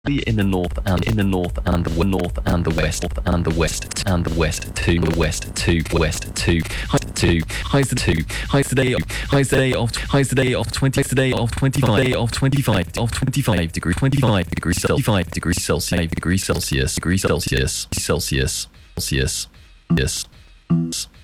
in the north and in the north and the north and the west and the west and the west to the west to west to highs today of 25 degrees Celsius.